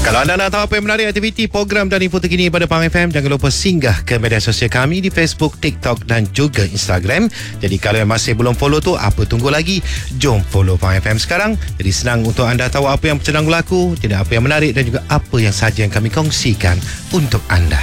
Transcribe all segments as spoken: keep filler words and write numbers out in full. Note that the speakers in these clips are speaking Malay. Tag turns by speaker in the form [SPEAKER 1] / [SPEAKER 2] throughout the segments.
[SPEAKER 1] Kalau anda nak tahu apa yang menarik, aktiviti, program dan info terkini pada Pang F M, jangan lupa singgah ke media sosial kami di Facebook, TikTok dan juga Instagram. Jadi kalau yang masih belum follow tu, apa tunggu lagi? Jom follow Pang F M sekarang. Jadi senang untuk anda tahu apa yang sedang berlaku, tidak apa yang menarik dan juga apa yang sahaja yang kami kongsikan untuk anda.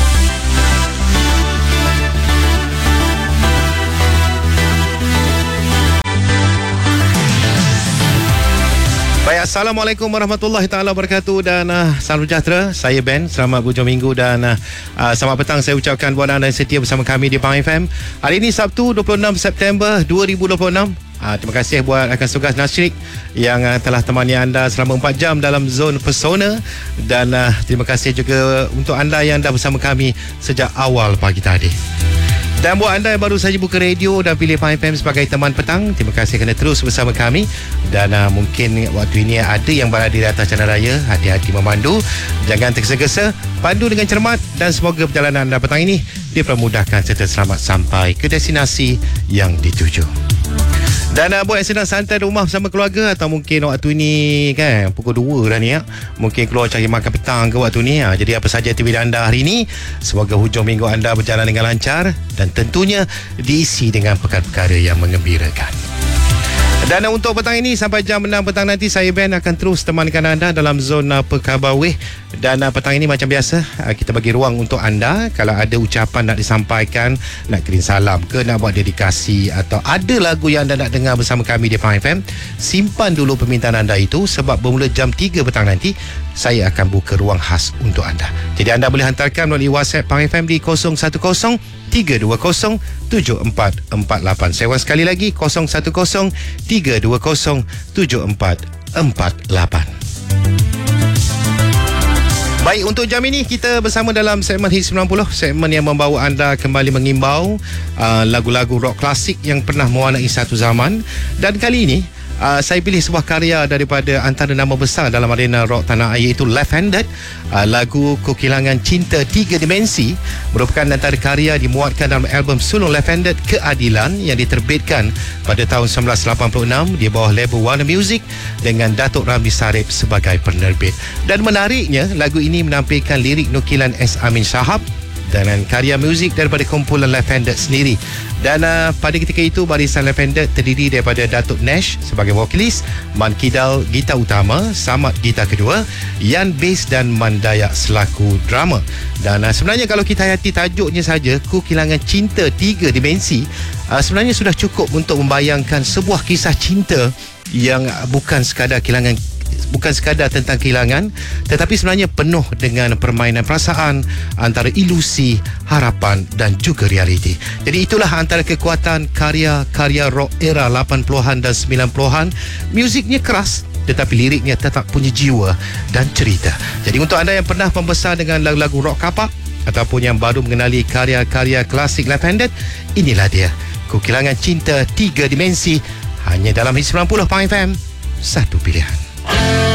[SPEAKER 1] Baik, Assalamualaikum warahmatullahi taala wabarakatuh dan uh, salam sejahtera. Saya Ben, selamat hujung minggu dan uh, uh, selamat petang saya ucapkan buat anda yang setia bersama kami di Pang F M. Hari ini Sabtu dua puluh enam September dua ribu dua puluh enam. Uh, terima kasih buat rakan tugas Nasrik yang uh, telah temani anda selama empat jam dalam zon pesona, dan uh, terima kasih juga untuk anda yang dah bersama kami sejak awal pagi tadi. Dan buat anda yang baru saja buka radio dan pilih Pang F M sebagai teman petang, terima kasih kerana terus bersama kami. Dan uh, mungkin waktu ini ada yang berada di atas jalan raya, hati-hati memandu, jangan tergesa-gesa, pandu dengan cermat, dan semoga perjalanan anda petang ini dipermudahkan serta selamat sampai ke destinasi yang dituju. Dan uh, buat yang sedang santai di rumah bersama keluarga, atau mungkin waktu ni kan pukul dua dah ni ya, mungkin keluar cari makan petang ke waktu ni ya. Jadi apa saja aktiviti anda hari ini, semoga hujung minggu anda berjalan dengan lancar dan tentunya diisi dengan perkara-perkara yang mengembirakan. Dan untuk petang ini sampai jam enam petang nanti, saya Ben akan terus temankan anda dalam zona Perkara Weh. Dan uh, petang ini macam biasa, uh, kita bagi ruang untuk anda. Kalau ada ucapan nak disampaikan, nak kirim salam ke, nak buat dedikasi, atau ada lagu yang anda nak dengar bersama kami di Pang F M, simpan dulu permintaan anda itu, sebab bermula jam tiga petang nanti saya akan buka ruang khas untuk anda. Jadi anda boleh hantarkan melalui WhatsApp Pang F M di kosong satu kosong tiga dua kosong tujuh empat empat lapan. Saya ulang sekali lagi, kosong satu kosong tiga dua kosong tujuh empat empat lapan. Baik, untuk jam ini kita bersama dalam segmen Hit sembilan puluh, segmen yang membawa anda kembali mengimbau uh, lagu-lagu rock klasik yang pernah mewarnai satu zaman. Dan kali ini Uh, saya pilih sebuah karya daripada antara nama besar dalam arena rock tanah air, iaitu Left Handed. uh, Lagu Kekilangan Cinta Tiga Dimensi merupakan antara karya dimuatkan dalam album sulung Left Handed, Keadilan, yang diterbitkan pada tahun seribu sembilan ratus lapan puluh enam di bawah label Warner Music dengan Datuk Ramli Sarip sebagai penerbit. Dan menariknya, lagu ini menampilkan lirik nukilan S. Amin Shahab dan karya muzik daripada kumpulan Left Handed sendiri. Dan uh, pada ketika itu, barisan Left Handed terdiri daripada Datuk Nash sebagai vokalis, Man Kidal gitar utama, Samad gitar kedua, Yan bass dan Man Dayak selaku drama. Dan uh, sebenarnya kalau kita hayati tajuknya saja, Kekilangan Cinta Tiga Dimensi, uh, sebenarnya sudah cukup untuk membayangkan sebuah kisah cinta yang uh, bukan sekadar kehilangan bukan sekadar tentang kehilangan, tetapi sebenarnya penuh dengan permainan perasaan antara ilusi, harapan dan juga realiti. Jadi itulah antara kekuatan karya-karya rock era lapan puluhan dan sembilan puluhan. Musiknya keras tetapi liriknya tetap punya jiwa dan cerita. Jadi untuk anda yang pernah membesar dengan lagu-lagu rock kapak ataupun yang baru mengenali karya-karya klasik Left Handed, inilah dia, Kekilangan Cinta Tiga Dimensi, hanya dalam Hit sembilan puluh Pang F M, satu pilihan.